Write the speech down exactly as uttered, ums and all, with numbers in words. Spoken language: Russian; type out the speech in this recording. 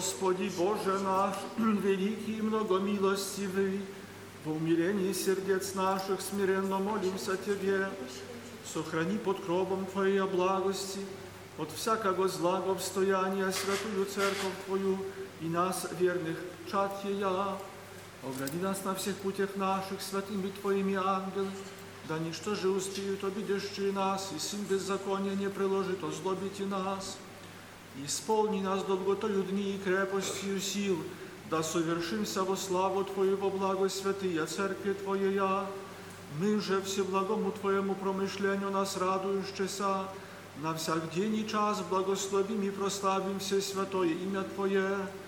Господи Боже наш, великий и многомилостивый, во умилении сердец наших смиренно молимся Тебе, сохрани под кровом Твоей благости, от всякого зла в обстояния святую Церковь Твою и нас, верных, чад Ея. Огради нас на всех путях наших святыми Твоими ангелы, да ничто же успеют обидящие нас, и сим беззакония не приложит озлобить и нас. Исполни нас долготою дни и крепостью сил, да совершимся во славу Твою, во благо святые Церкви Твоея. Мы же всеблагому Твоему промышлению нас радующеся, на всяк день и час благословим и прославим все святое имя Твое.